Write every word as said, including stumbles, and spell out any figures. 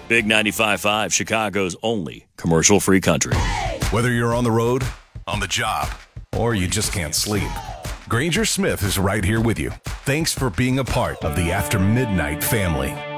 Big ninety-five point five, Chicago's only commercial-free country. Whether you're on the road, on the job, or you just can't sleep, Granger Smith is right here with you. Thanks for being a part of the After Midnight family.